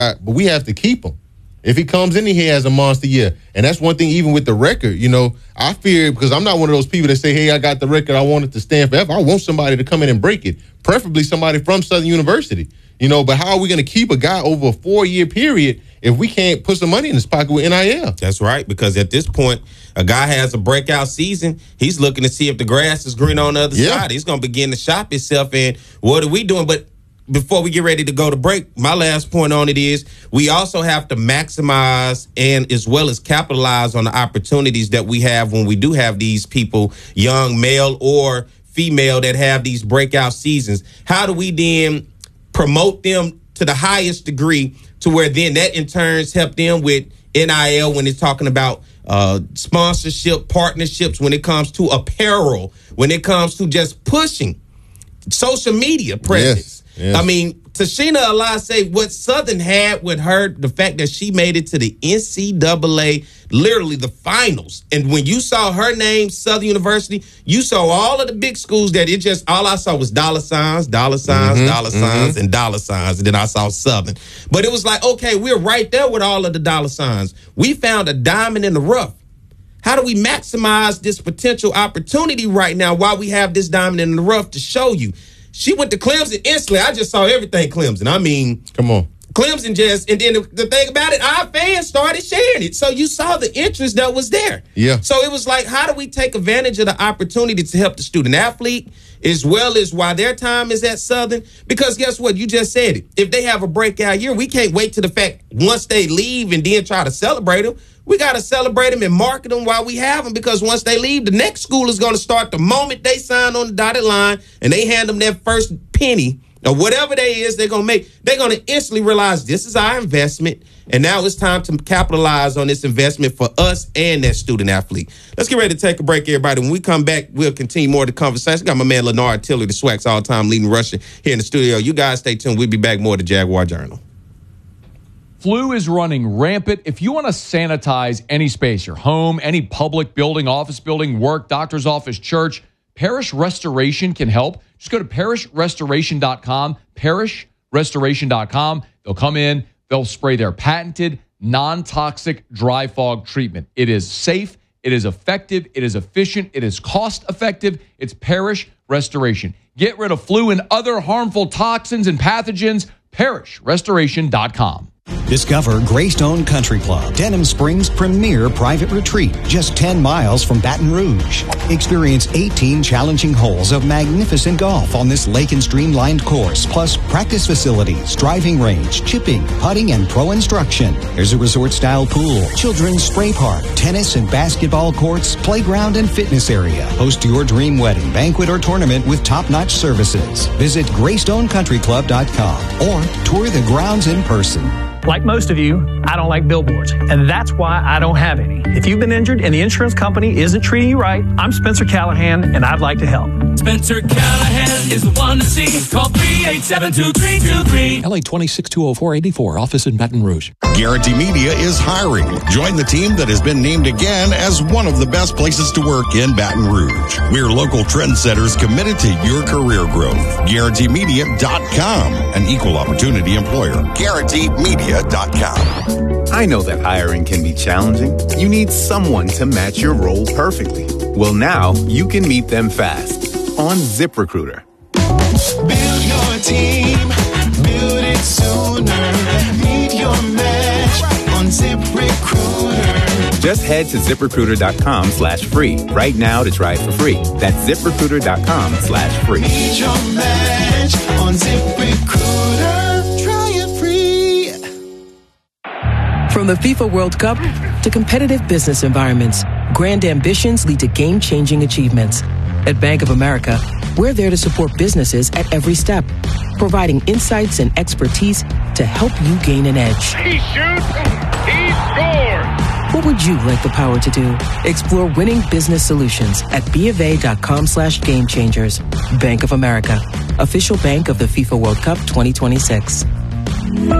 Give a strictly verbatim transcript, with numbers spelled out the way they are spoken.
but we have to keep him. If he comes in here as a monster year, and that's one thing even with the record, you know, I fear, because I'm not one of those people that say, hey, I got the record, I want it to stand forever. I want somebody to come in and break it, preferably somebody from Southern University, you know, but how are we going to keep a guy over a four-year period if we can't put some money in his pocket with N I L? That's right, because at this point, a guy has a breakout season. He's looking to see if the grass is green on the other yeah. side. He's going to begin to shop himself in. What are we doing? But before we get ready to go to break, my last point on it is we also have to maximize and as well as capitalize on the opportunities that we have when we do have these people, young male or female, that have these breakout seasons. How do we then promote them to the highest degree to where then that in turn help them with N I L when it's talking about uh, sponsorship, partnerships, when it comes to apparel, when it comes to just pushing social media presence. Yes. Yes. I mean, Tashina Alase, what Southern had with her, the fact that she made it to the N C double A, literally the finals. And when you saw her name, Southern University, you saw all of the big schools that it just, all I saw was dollar signs, dollar signs, mm-hmm, dollar signs, mm-hmm. and dollar signs. And then I saw Southern. But it was like, okay, we're right there with all of the dollar signs. We found a diamond in the rough. How do we maximize this potential opportunity right now while we have this diamond in the rough to show you? She went to Clemson instantly. I just saw everything Clemson. I mean, come on. Clemson just, and then the, the thing about it, our fans started sharing it. So you saw the interest that was there. Yeah. So it was like, how do we take advantage of the opportunity to help the student athlete as well as while their time is at Southern? Because guess what? You just said it. If they have a breakout year, we can't wait to the fact once they leave and then try to celebrate them. We got to celebrate them and market them while we have them, because once they leave, the next school is going to start the moment they sign on the dotted line and they hand them that first penny or whatever they is they're going to make. They're going to instantly realize this is our investment, and now it's time to capitalize on this investment for us and that student athlete. Let's get ready to take a break, everybody. When we come back, we'll continue more of the conversation. Got my man Leonard Tiller, the SWAC's all-time leading rusher, here in the studio. You guys stay tuned. We'll be back more to Jaguar Journal. Flu is running rampant. If you want to sanitize any space, your home, any public building, office building, work, doctor's office, church, Parish Restoration can help. Just go to parish restoration dot com, parish restoration dot com. They'll come in, they'll spray their patented non-toxic dry fog treatment. It is safe, it is effective, it is efficient, it is cost-effective. It's Parish Restoration. Get rid of flu and other harmful toxins and pathogens, parish restoration dot com. Discover Greystone Country Club, Denham Springs' premier private retreat, just ten miles from Baton Rouge. Experience eighteen challenging holes of magnificent golf on this lake and stream-lined course, plus practice facilities, driving range, chipping, putting, and pro instruction. There's a resort-style pool, children's spray park, tennis and basketball courts, playground and fitness area. Host your dream wedding, banquet, or tournament with top-notch services. Visit greystone country club dot com or tour the grounds in person. Like most of you, I don't like billboards, and that's why I don't have any. If you've been injured and the insurance company isn't treating you right, I'm Spencer Callahan, and I'd like to help. Spencer Callahan is the one to see. Call three eight seven two, three two three. L A twenty-six two oh four eighty-four, office in Baton Rouge. Guarantee Media is hiring. Join the team that has been named again as one of the best places to work in Baton Rouge. We're local trendsetters committed to your career growth. guarantee media dot com, an equal opportunity employer. guarantee media dot com. I know that hiring can be challenging. You need someone to match your role perfectly. Well, now you can meet them fast on ZipRecruiter. Build your team, build it sooner. Meet your match on ZipRecruiter. Just head to ZipRecruiter dot com slash free right now to try it for free. That's ZipRecruiter dot com slash free. Meet your match on ZipRecruiter. Try it free. From the FIFA World Cup to competitive business environments, grand ambitions lead to game-changing achievements. At Bank of America, we're there to support businesses at every step, providing insights and expertise to help you gain an edge. He shoots, he scores! What would you like the power to do? Explore winning business solutions at BofA.com slash game changers. Bank of America, official bank of the FIFA World Cup twenty twenty-six.